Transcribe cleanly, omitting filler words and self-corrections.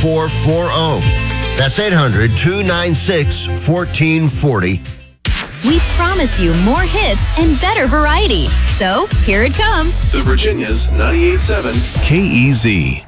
1440. That's 800-296-1440. We promise you more hits and better variety. So, here it comes. The Virginia's 98.7 KEZ.